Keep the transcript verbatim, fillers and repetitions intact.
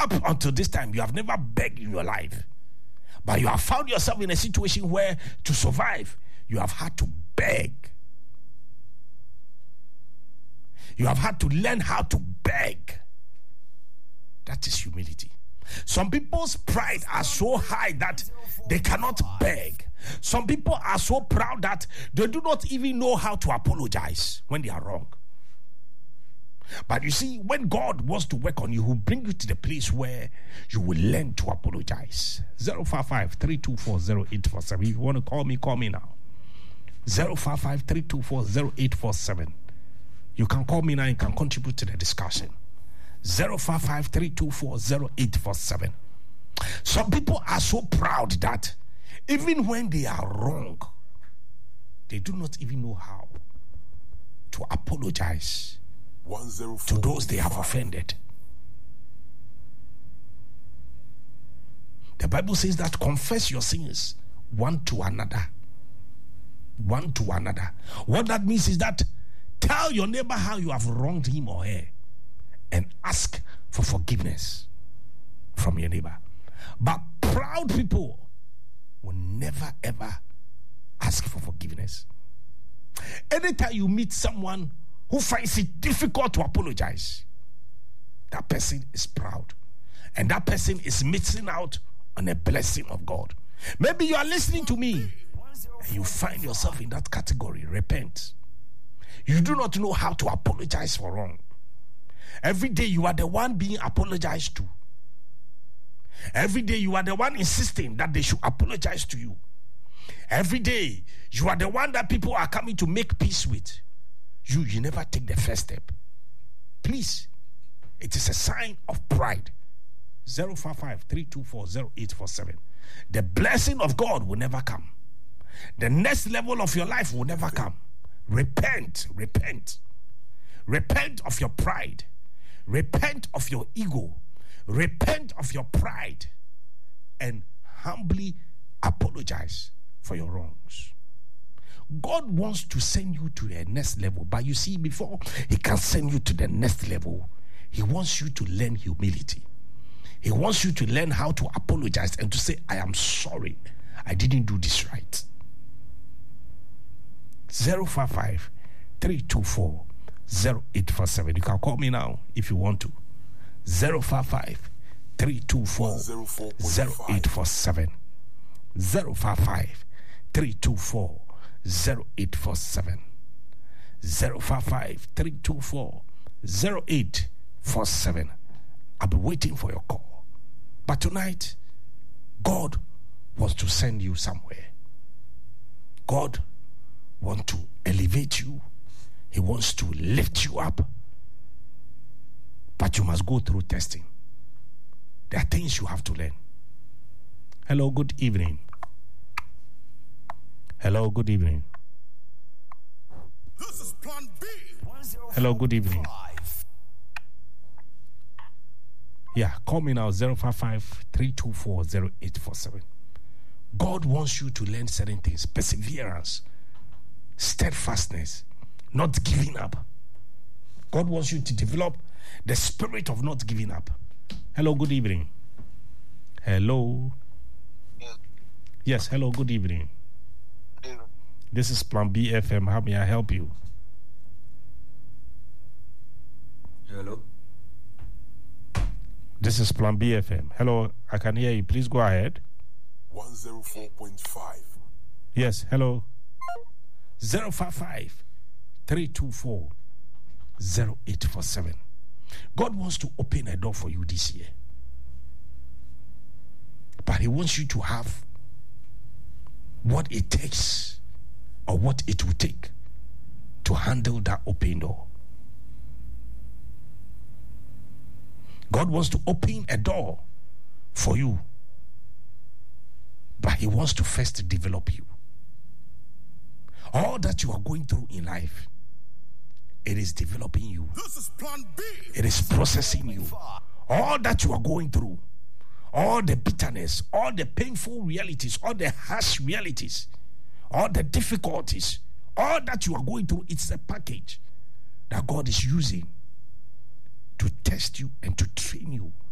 up until this time, you have never begged in your life. But you have found yourself in a situation where to survive, you have had to beg. You have had to learn how to beg. That is humility. Some people's pride are so high that they cannot beg. Some people are so proud that they do not even know how to apologize when they are wrong. But you see, when God wants to work on you, He will bring you to the place where you will learn to apologize. zero five five, three two four, zero eight four seven. If you want to call me, call me now. zero five five, three two four, zero eight four seven. You can call me now and can contribute to the discussion. zero five five, three two four, zero eight four seven. Some people are so proud that even when they are wrong, they do not even know how to apologize to those they have offended. The Bible says that confess your sins one to another. One to another. What that means is that tell your neighbor how you have wronged him or her and ask for forgiveness from your neighbor. But proud people will never ever ask for forgiveness. Anytime you meet someone who finds it difficult to apologize, that person is proud. And that person is missing out on a blessing of God. Maybe you are listening to me and you find yourself in that category. Repent. You do not know how to apologize for wrong. Every day you are the one being apologized to. Every day you are the one insisting that they should apologize to you. Every day you are the one that people are coming to make peace with. You, you never take the first step. Please, it is a sign of pride. zero five five, three two four, zero eight four seven. The blessing of God will never come. The next level of your life will never come. Repent, repent. Repent of your pride. Repent of your ego. Repent of your pride. And humbly apologize for your wrongs. God wants to send you to a next level. But you see, before He can send you to the next level, He wants you to learn humility. He wants you to learn how to apologize and to say, I am sorry. I didn't do this right. zero five five, three two four, zero eight four seven. You can call me now if you want to. zero five five, three two four, zero eight four seven. zero five five, three two four, zero eight four seven. zero five five, three two four, zero eight four seven. I'll be waiting for your call. But tonight, God wants to send you somewhere. God wants to elevate you. He wants to lift you up. But you must go through testing. There are things you have to learn. Hello, good evening. Hello, good evening. This is Plan B. Hello, good evening. Yeah, call me now, zero five five, three two four, zero eight four seven. God wants you to learn certain things. Perseverance, steadfastness, not giving up. God wants you to develop the spirit of not giving up. Hello, good evening. Hello. Yes, hello, good evening. This is Plan B F M. How may I help you? Hello. This is Plan B F M. Hello, I can hear you. Please go ahead. one oh four point five. Yes, hello. zero five five, three two four, zero eight four seven. God wants to open a door for you this year. But He wants you to have what it takes or what it will take to handle that open door. God wants to open a door for you, but He wants to first develop you. All that you are going through in life, it is developing you. This is Plan B. It is processing you. All that you are going through, all the bitterness, all the painful realities, all the harsh realities, all the difficulties, all that you are going through, it's a package that God is using to test you and to train you